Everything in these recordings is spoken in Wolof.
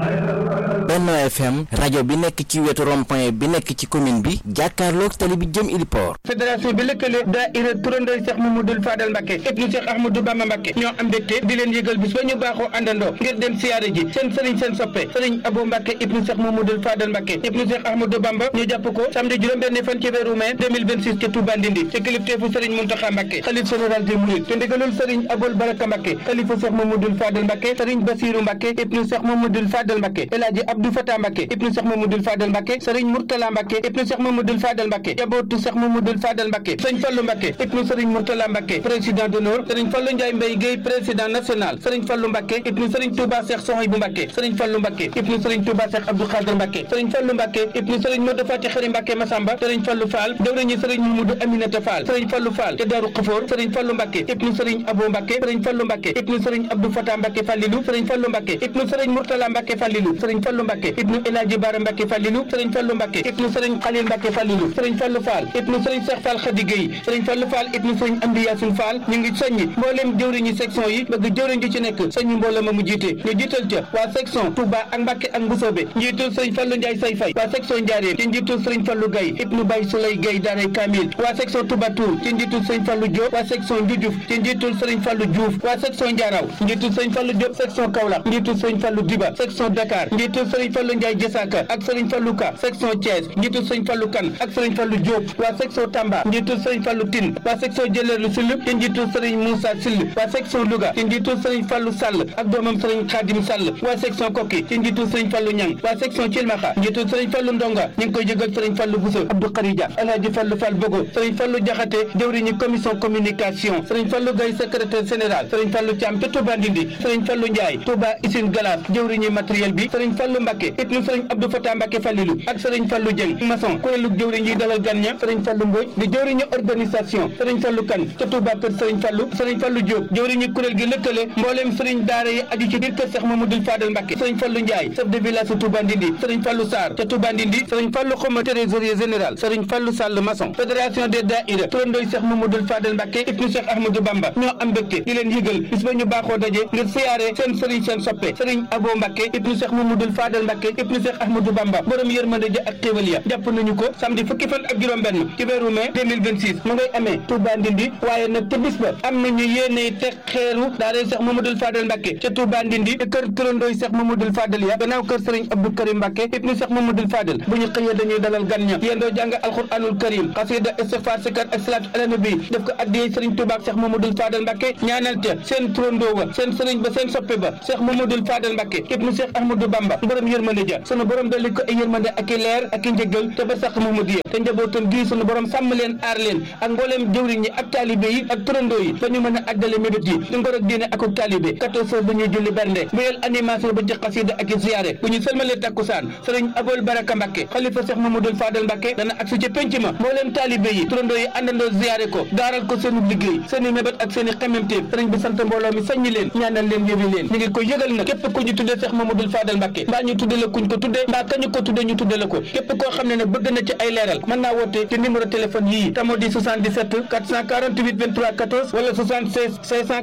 Benno FM rajo bi nekk ci wetu rond-point bi nekk ci commune bi jàkkaarloog tali bi jëm Iliport. fédération bi lëkkale daayira turandoo Cheikh Mamadou Fadal Mbacké ibnu Cheikh Ahmadou Bamba Mbacké ñoo am mbégte di leen yëgal bis ba ñu baaxoo àndandoo ngir dem siyaare ji seen sëriñ seen soppe sëriñ Abou Mbacké ibnu Cheikh Mamadou Fadal Mbacké ibnu Cheikh Ahmadou Bamba ñu jàpp ko samedi juróom-benn fan ci weeru mai 2026 ci Touba Ndindi ci kilifteefu sëriñ Mountakha Mbacké xalif général des mourides ci ndigalul sëriñ Aboul Baraka Mbacké xalifa Cheikh Mamadou Fadal Mbacké sëriñ Bassirou Mbacké ibnu Cheikh Mamadou Fadal Mbacké El Hadji Abdou Fatah Mbacké ibnu Cheikh Mamadou Fadal Mbacké sëriñ Mourtala Mbacké ibnu Cheikh Mamadou Fadal Mbacké jabootu Cheikh Mamadou Fadal Mbacké sëriñ Fallou Mbacké ibnu sëriñ Mourtala Mbacké président d'honneur sëriñ Fallou Ndiaye Mbaye Guèye président national sëriñ Fallou Mbacké ibnu sëriñ Touba Cheikh Sohaybou Mbacké sëriñ Fallou Mbacké ibnu sëriñ Touba Cheikh Abdou Khadr Mbacké sëriñ Fallou Mbacké ibnu sëriñ Modou Fati Khari Mbacké Massamba sëriñ Fallou Fall jawriñu sëriñ Mamadou Aminata Fall sëriñ Fallou Fall te Darou Khafour sëriñ Fallou Mbacké ibnu sëriñ Abou Mbacké sëriñ Fallou Mbacké ibnu sëriñ Abdou Fatah Mbacké Fallilou sëriñ Fallou Mbacké ibnu sëriñ Mourtala Mbacké Fallilou sëriñ Fallou Mbacké ibnu El Hadji Bara Mbacké Fallilou sëriñ Fallou Mbacké ibnu sëriñ Khalil Mbacké Fallilou sëriñ Fallou Fall ibnu sëriñ Cheikh Fall Khady Gueye sëriñ Fallou Fall ibnu sëriñ Amdi Yassine Fall ñu ngi soññi mbooleem jëwriñu section yi bëgg jëwriñ ji ci nekk soññi mbooloo ma mu jiite ñu jiital ca waa section Touba ak Mbacké ak Mbusoobe njiitul sëriñ Fallou Ndiaye Say Fay waa section Ndiarène ci njiitul sëriñ Fallou Gaye ibnu Baye Souley Gaye Daaray Kamil waa section Touba Toul ci njiitul sëriñ Fallou Diop waa section Ndioudiouf ci njiitul sëriñ Fallou Diouf waa section Ndiaraw njiitul sëriñ Fallou Diop section Kaolack njiitul sëriñ Fallou Diba section Dakar njiitul sëriñ Fallou Ndiaye Jessaka ak sëriñ Fallou Ka section Thiès njiitul sëriñ Fallou Kane ak sëriñ Fallou Diop waa section Tamba njiitul sëriñ Fallou Tine waa section Jëleerlu Sill ci njiitul sëriñ Moussa Sill waa section Louga ci njiitul sëriñ Fallou Sall ak doomam sëriñ Khadim Sall waa section Koki ci njiitul sëriñ Fallou Niang waa section Thilmakha njiitul sëriñ Fallou Ndonga ñu ngi koy jëgal sëriñ Fallou Bousso Abdou Kharija Alhaji Fallou Fall Bogo sëriñ Fallou Diakhaté jëwriñu commission communication sëriñ Fallou Gaye secrétaire général sëriñ Fallou Thiam ca Touba Ndindi sëriñ Fallou Ndiaye Touba Usine Galas jëwriñu matériel bi sëriñ Fallou Mbacké ibnu sëriñ Abdou Fatah Mbacké Fallilou ak sëriñ Fallou Dieng maçon kuréelu jëwriñ yi dalal gan ña sëriñ Fallou Mbodj di jëwriñu organisation sëriñ Fallou Kane ca Touba kër sëriñ Fallou Diop jëwriñu kuréel gi lëkkale mbooleem sëriñ daara yi aju ci biir kër Cheikh Mamadou Fadal Mbacké sëriñ Fallou Ndiaye chef de village su Touba Ndindi sëriñ Fallou Sarr ca Touba Ndindi sëriñ Fallou Xoma trésorier général sëriñ Fallou Sall maçon fédération des daïra turandooy Cheikh Mamadou Fadal Mbacké ibnu Cheikh Ahmadou Bamba ñoo am mbégte di leen yëgal bis ba ñu baaxoo daje ngir siyaare seen sëriñ seen soppe sëriñ Abou Mbacké ibnu Cheikh Mamadou Fadal Mbacké ibnu Cheikh Ahmadou Bamba borom yërmande ja ak xéewal ya jàpp nañu ko samedi fukki fan ak juróom-benn ci weeru mai 2026 mu ngay amee Touba Ndindi waaye nag ca bis ba am nañu yéene teg xeeru daara Cheikh Mamadou Fadal Mbacké ca Touba Ndindi te kër turandooy Cheikh Mamadou Fadal ya gannaaw kër sëriñ Abdou Karim Mbacké ibnu Cheikh Mamadou Fadal bu ñu xëyee dañuy dalal gan ña yéendoo jàng alxuraanul karim xasida istighfar sikar ak salaatu ala nabi def ko addiyee sëriñ Touba ak Cheikh Mamadou Fadal Mbacké ñaanal ca seen turandoo wa seen sëriñ ba seen soppe ba Cheikh Mamadou Fadal Mbacké ibnu Cheikh Ahmadou Bamba borom yërmande ja sunu borom dolli ko ay yërmande ak i leer ak i njëggal te ba sax Mamadou te njabootam gi sunu borom sàmm leen aar leen ak mbooleem jëwriñ yi ak taalibe yi ak turandoo yi ba ñu mën a àggale mébét yi di ngor ak diine ak taalibe 14 heures bu ñuy julli bernde wéyal animation ba ci xasida ak i ziyaare bu ñu sëlmalee takkusaan sëriñ Aboul Baraka Mbacké xalifa Cheikh Mamadou Fadal Mbacké dana agsi ci penc ma mbooleem taalibe yi turandoo yi àndandoo ziyaare ko gaaral ko seenu liggéey seeni mébét ak seeni xememteef sëriñ bi sant mbooloo mi saññi leen ñaanal leen yëwi leen ñu ngi koy yëgal nag képp ku ñu tudde Cheikh Mamadou Fadal Mbacké mbaa ñu tudde la kuñ ko tudde mbaa kañu ko tudde ñu tudde la ko képp koo xam ne nag bëgg na ci ay leeral mën naa woote ci numéro téléphone yii tamo di 77 448 23 14 wala 76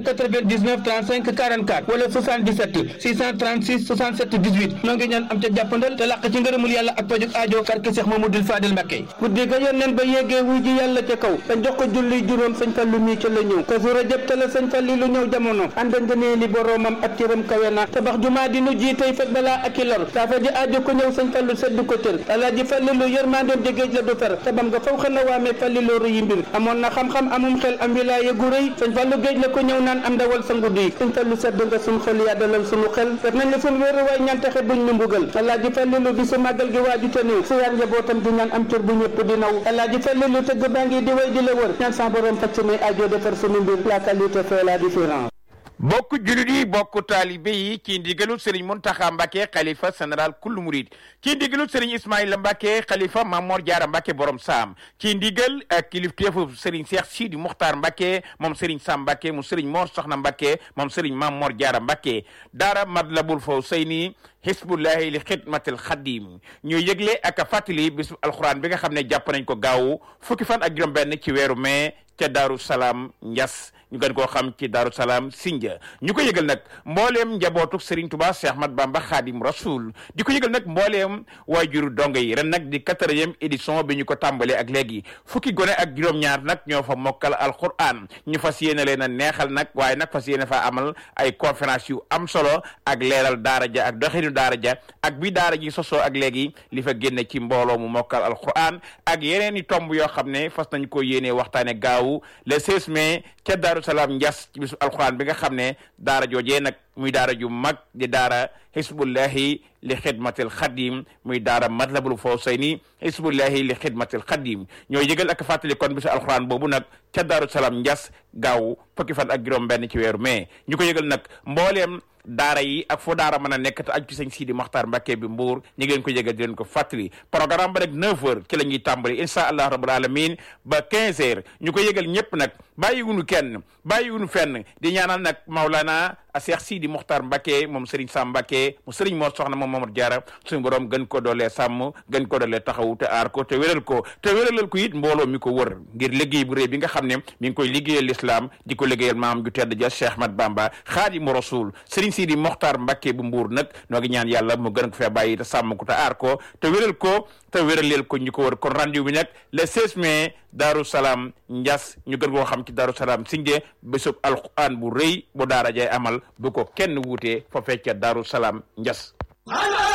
599 35 44 wala 77 636 67 18 noo ngi ñaan am ca jàppandal te làq ci ngërëmul yàlla ak pajuk aajo karke Cheikh Mamadou Fadal Mbacké guddi ga yónneen ba yéegee wuy ji yàlla ca kaw te jox ko julli juróom sëñ Fallu mii ca la ñëw Kazu Rajab te la sëñ Fallu lu ñëw jamono ànd ngënee li boroomam ak cëram kawe na tabax jumaa di nu jiitey fekk balaa ak i lor saafa ji aajo ko ñëw sëñ Fallu seddu ko tër Alaaji Fallu lu yërmandoom ja géej la du fer tabam nga faw xën a waamee Fallu loo rëyi mbir amoon na xam-xam amum xel am wilaaya gu rëy sëñ Fallu géej la ko ñëw naan am dawal sa nguddi yi sëñ Fallu sedd nga suñ xol yaa dalal suñu xel def nañ la suñ wéeru waay ñaan taxe buñ nu mbugal Alaaji Fallu lu bi su màggal gi waaju te néew su yaar njabootam di ñaan am cër bu ñëpp di naw Alaaji Fallu lu tëgg baa ngi di way di la wër ñaan sa borom faj suñuy aajo defar suñu mbir la qualité fait la différence. bokk julit yi bokk taalibe yi ci ndigalul Serigne Mountakha Mbacké xalifa général kullu murid ci ndigalul Serigne Ismaïla Mbacké xalifa Mamor Diarra Mbacké borom saam ci ndigal ak kilifteefu Serigne Cheikh Sidi Muxtaar Mbacké moom Serigne Sam Mbacké mu Serigne Mor Soxna Mbacké moom Serigne Mamor Diarra Mbacké daara Matlabul Fawzayni Hisbullahi li xidmatil xadim ñuy yëgle ak a fàttali bisu alxuraan bi nga xam ne jàpp nañ ko gaaw fukki fan ak juróom benn ci weeru mai ca Daaru Salaam Njas ñu gën koo xam ci Daaru Salaam Sinja ñu ko yëgal nag mbooleem njabootuk Serigne Touba Cheikh Ahmad Bamba Khadim Rasoul di ko yëgal nag mbooleem waajuru dongo yi ren nag di 4e édition bi ñu ko tàmbalee ak léegi fukki gone ak juróom-ñaar nag ñoo fa mokkal alquran ñu fas yéene leen a neexal nag waaye nag fas yéene fa amal ay conférence yu am solo ak leeral daara ja ak doxinu daara ja ak bi daara ji sosoo ak léegi li fa génne ci mbooloo mu mokkal alquran ak yeneen i tomb yoo xam ne fas nañ ko yéene waxtaane gaawu le 16 mai ca Daaru Salaam Njas ci bisu alquran bi nga xam ne daara joojee nag muy daara ju mag di daara Hizbullahi li xidmatil xadim muy daara Matlabul Fawzayni Hizbullahi li xidmatil xadim ñoo yëgal ak fàttali kon bisu alquran boobu nag ca Daaru Salaam Njas gaaw fukki fan ak juróom benn ci weeru mai ñu ko yëgal nag mbooleem daara yi ak foo daara mën a nekk te aju ci sëñ Sidi Mokhtar Mbacké bi Mbour ñu ngi leen ko yëgal di leen ko fàttali programme ba nag 9h ci la ñuy tàmbali insha allah rabbul alamin ba 15h ñu ko yëgal ñëpp nag bàyyiwunu kenn bàyyiwunu fenn di ñaanal nag Maulana Cheikh Sidi Mokhtar Mbacké moom Serigne Sam Mbacké mu Serigne Mor Soxna moom Mamadou Diarra suñu borom gën ko doolee sàmm gën ko doolee taxawu te aar ko te wéral ko te wéralal ko it mbooloo mi ko wër ngir liggéey bu rëy bi nga xam ne mi ngi koy liggéeyal l'islam di ko liggéeyal maam ju tedd ja Cheikh Ahmad Bamba Khadimu Rasul Serigne Sidi Mokhtar Mbacké bu Mbour nag noo ngi ñaan yàlla mu gën ko fee bàyyi te sàmm ko te aar ko te wéral ko te wéraleel ko ñu ko wër kon rendez-vous bi nag le 16 mai Daaru Salaam Njas ñu gën koo xam ci Daaru Salaam Sinje bésub alquran bu rëy bu daara jay amal bu ko kenn wuutee fa fecca Daaru Salaam Njas